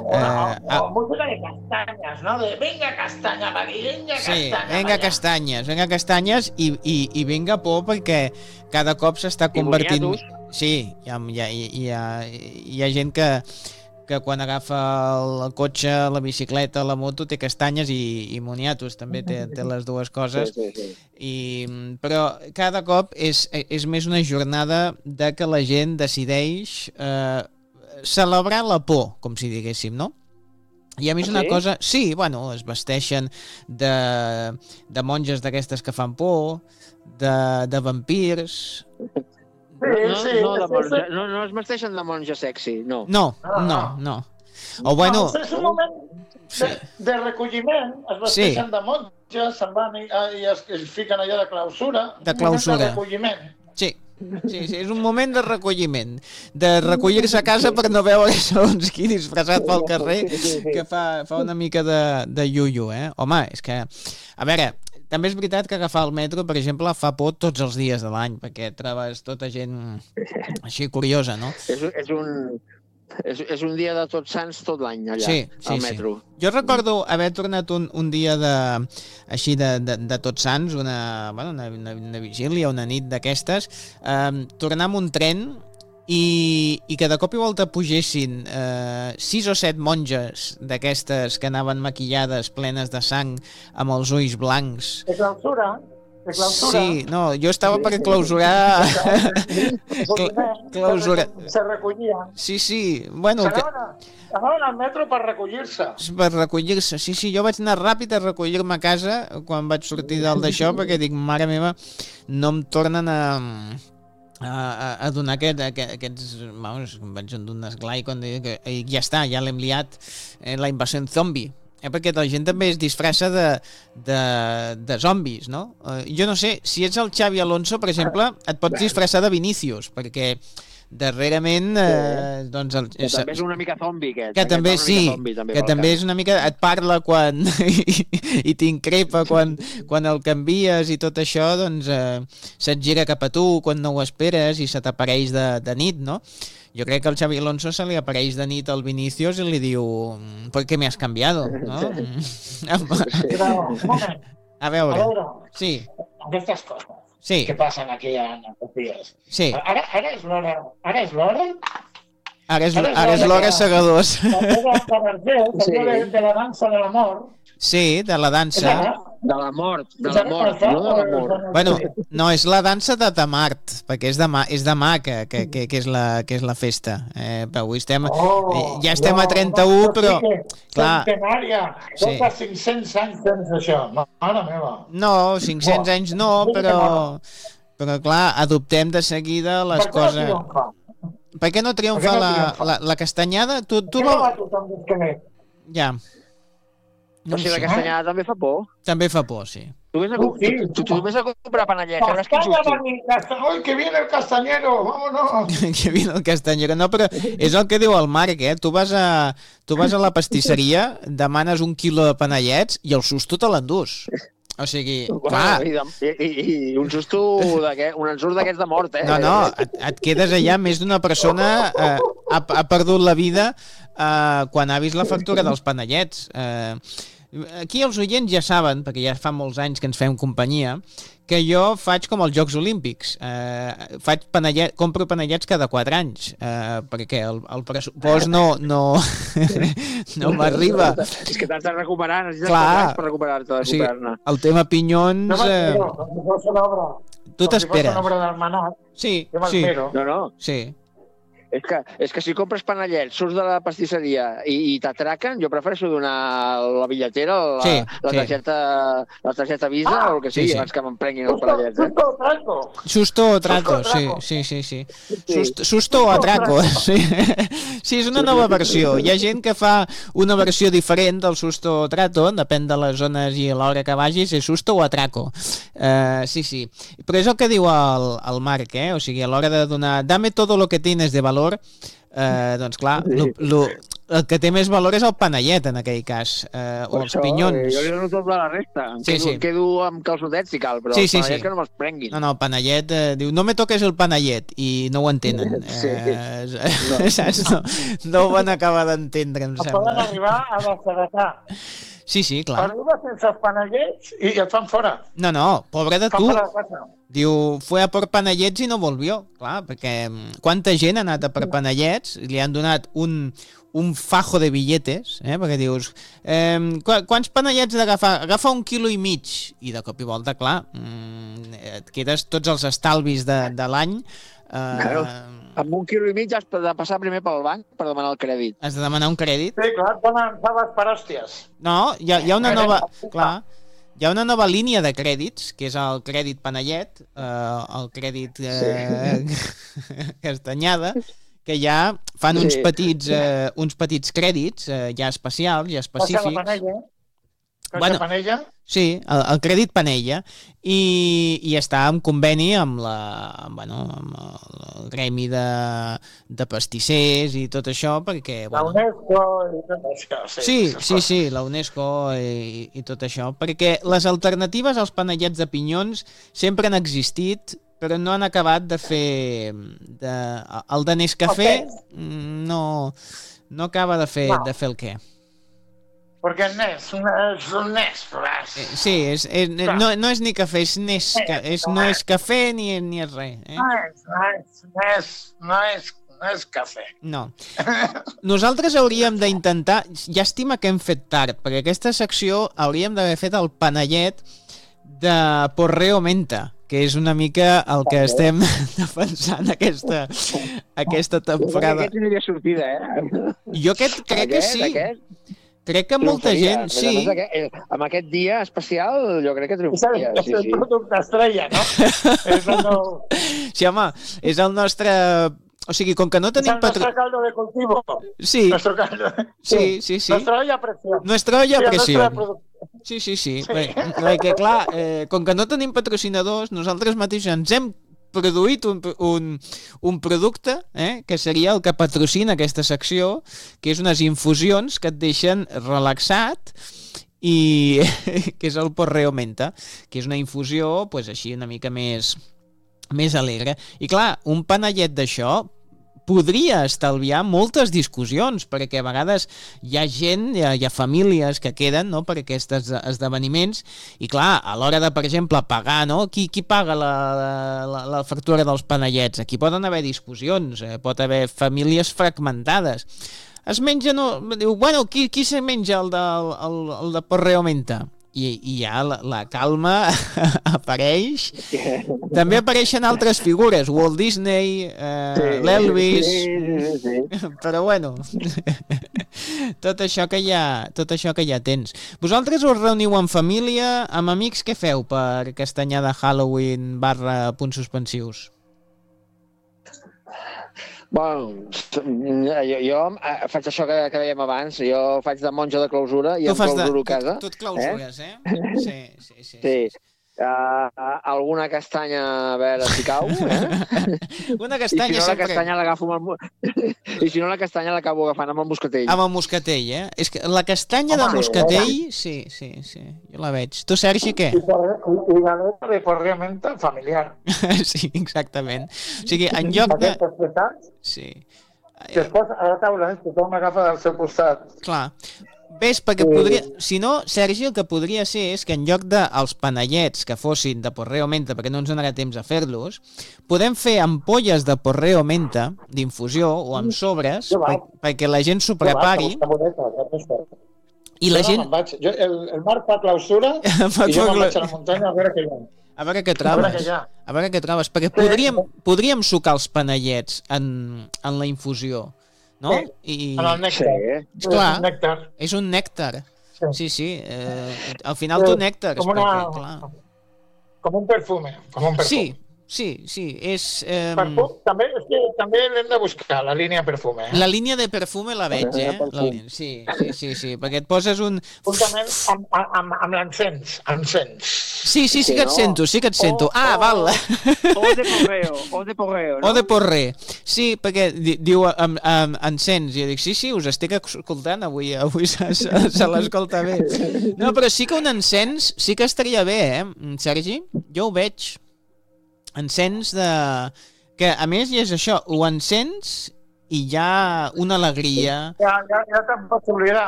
O música de castanyes, no? De vinga castanya, va dir, vinga castanya. Sí, vinga castanyes i vinga por perquè cada cop s'està convertint... Sí, hi ha gent que quan agafa el cotxe, la bicicleta, la moto, té castanyes i moniatos, també té les dues coses. Sí. Però cada cop és més una jornada de que la gent decideix celebrar la por, com si diguéssim, no? I a mi és una cosa... Sí, bueno, es vesteixen de monges d'aquestes que fan por, de vampirs... No es vesteixen de monja sexy, no. No. O bueno... És un moment de recolliment, es vesteixen de monges, se'n van i es fiquen allà de clausura. De clausura. De recolliment. Sí, és un moment de recolliment, de recollir-se a casa per no veure segons qui disfressat pel carrer, que fa una mica de iuiu, eh? Home, és que... A veure... També és veritat que agafar el metro, per exemple, fa por tots els dies de l'any, perquè trobes tota gent així curiosa, no? És un dia de Tots Sants tot l'any, allà, al metro. Sí. Jo recordo haver tornat un dia així de Tots Sants, una vigília, una nit d'aquestes, tornar amb un tren i que de cop i volta pugessin 6 o 7 monges d'aquestes que anaven maquillades, plenes de sang, amb els ulls blancs. De clausura. Sí, no, jo estava per clausurar... Se recollia. Sí, bueno... Anaven al metro per recollir-se. Per recollir-se, sí, jo vaig anar ràpid a recollir-me a casa quan vaig sortir d'això, perquè dic, mare meva, no em tornen a donar aquests... Vamos, em vaig endur un esglai quan dic que ja està, ja l'hem liat, la invasió zombie. Perquè la gent també es disfressa de zombis, no? Jo no sé, si ets el Xavi Alonso, per exemple, et pots disfressar de Vinícius, perquè darrerament doncs que també és una mica zombi que també és una mica et parla quan i t'increpa quan el canvies i tot això, doncs se't gira cap a tu quan no ho esperes i se t'apareix de nit, no? Jo crec que al Xavi Alonso se li apareix de nit al Vinícius i li diu ¿por qué me has cambiado? ¿No? A veure, sí. Aquestes coses. Sí. Que passen aquí en aquests dies. Sí. Ara és l'hora? Ara és l'hora Segadors. De la dansa de l'amor. Sí, de la dansa. De la mort, no de l'amor. Bueno, no, és la dansa de Tamart, perquè és demà que és la festa. Avui ja estem a 31, però... Centenària, tota 500 anys tens això, mare meva. No, 500 anys no, però clar, adoptem de seguida les coses... Per què no triomfa la castanyada? Tu no... Ja. No sé, la castanyada també fa por. També fa por, sí. Tu vés a comprar panellet, que veuràs quin susto. ¡Ay, que viene el castañero! ¡Vámonos! Que viene el castañero. No, però és el que diu el Marc, eh? Tu vas a la pastisseria, demanes 1 quilo de panellets i el susto te l'endús. O sigui, clar... I un susto, un ensurt d'aquests de mort, eh? No, et quedes allà, més d'una persona ha perdut la vida quan ha vist la factura dels panellets. Aquí els oients ja saben, perquè ja fa molts anys que ens fem companyia, que jo faig com els Jocs Olímpics. Compro panellets cada 4 anys, perquè el pressupost no m'arriba. És que t'has de recuperar, necessites 4 anys per recuperar-te. Sí, el tema pinyons... Tu t'esperes. Si fos una obra del Manat, jo m'espero. No. Sí. És que si compres panellets, surts de la pastisseria i t'atraquen, jo prefereixo donar la bitlletera o la targeta Visa o el que sigui, abans que m'emprenguin els panellets. Susto o trato, sí. Susto o atraco, sí. Sí, és una nova versió. Hi ha gent que fa una versió diferent del susto o trato, depèn de les zones i l'hora que vagis, és susto o atraco. Sí. Però és el que diu el Marc, o sigui, a l'hora de donar dame todo lo que tienes de valor, doncs clar, el que té més valor és el panellet, en aquell cas, o els pinyons. Jo li dono tot de la resta. Quedo amb calçotets si cal, però el panellet que no me'ls prenguin. No, el panellet, diu, no me toques el panellet, i no ho entenen. Saps? No ho van acabar d'entendre, em sembla. Poden arribar a desheretar. Sí, clar. Arriba sense els panellets i et fan fora. No, pobre de tu. Diu, fue a por panellets i no volvió. Clar, perquè quanta gent ha anat a per panellets, li han donat un fajo de billetes, perquè dius, quants panellets d'agafar? Agafa 1,5 quilos, i de cop i volta, clar, et quedes tots els estalvis de l'any. Claro. Amb 1,5 quilos has de passar primer pel banc per demanar el crèdit. Has de demanar un crèdit? Sí, clar, donen faves per hòsties. No, hi ha una nova... Clar, hi ha una nova línia de crèdits, que és el crèdit panellet, el crèdit castanyada, que ja fan uns petits crèdits ja especials, ja específics. Bueno, Panella? Sí, el crèdit Panella, i està en conveni amb el gremi de pastissers i tot això, perquè... La UNESCO i tot això. Sí, la UNESCO i tot això, perquè les alternatives als panellets de pinyons sempre han existit, però no han acabat de fer... El de Nescafé no acaba de fer el què. Perquè és un Nes. Sí, no és ni cafè, no és cafè ni és res. No és cafè. No. Nosaltres hauríem d'intentar, llàstima que hem fet tard, perquè aquesta secció hauríem d'haver fet el panellet de Porreo Menta, que és una mica el que estem defensant aquesta temporada. Aquest tindria sortida, Jo aquest crec que sí. Crec que molta gent, sí. Amb aquest dia especial, jo crec que triomfaria. És el producte estrella, no? Sí, home, és el nostre... O sigui, com que no tenim... És el nostre caldo de cultivo. Sí. Sí. Nuestra olla a presión. Nuestra olla a presión. Sí. Perquè, clar, com que no tenim patrocinadors, nosaltres mateixos ens hem produït un producte que seria el que patrocina aquesta secció, que és unes infusions que et deixen relaxat, i que és el Porreo Menta, que és una infusió així una mica més alegre. I clar, un panellet d'això podria estalviar moltes discussions, perquè a vegades hi ha gent, hi ha famílies que queden per aquests esdeveniments, i clar, a l'hora de, per exemple, pagar, qui paga la factura dels panellets? Aquí poden haver discussions, pot haver famílies fragmentades. Es menja, diu, bueno, qui se menja el de Porreo Menta? I ja la calma apareix. També apareixen altres figures, Walt Disney, l'Elvis, però bueno, tot això que ja tens. Vosaltres us reuniu en família, amb amics, què feu per castanyada Halloween / punts suspensius? Bueno, jo faig això que dèiem abans, jo faig de monja de clausura i em clausuro a casa. Tu et clausures, Sí. Alguna castanya, a veure si cau, Una castanya I si no, sempre... la castanya l'agafo amb I si no, la castanya l'acabo agafant amb el moscatell. Amb el moscatell, És que la castanya de moscatell, sí, jo la veig. Tu, Sergi, què? I la letra de Porreo Menta familiar. Sí, exactament. O sigui, en lloc de... Sí. Després, a la taula, tothom agafa del seu costat. Clar. Ves, perquè podria... Si no, Sergi, el que podria ser és que en lloc dels panellets que fossin de Porreo Menta, perquè no ens donarà temps a fer-los, podem fer ampolles de Porreo Menta, d'infusió, o amb sobres, perquè la gent s'ho prepari. I la gent... El Marc fa clausura i jo me'n vaig a la muntanya a veure què hi ha. A veure què trobes. Perquè podríem sucar els panellets en la infusió. No? En el nèctar. Clar, és un nèctar. Sí. Al final tu nèctar. Com un perfume. sí, és... Perfum, també l'hem de buscar, la línia perfume. La línia de perfume la veig, Sí, perquè et poses un... Juntament amb l'encens. Sí que et sento, val. O de porreo, no? O de porrer. Sí, perquè diu encens, i jo dic, sí, us estic escoltant, avui se l'escolta bé. No, però sí que un encens sí que estaria bé, Sergi? Jo ho veig. Encens de... Que, a més, és això, ho encens i hi ha una alegria. Ja te'n pots oblidar.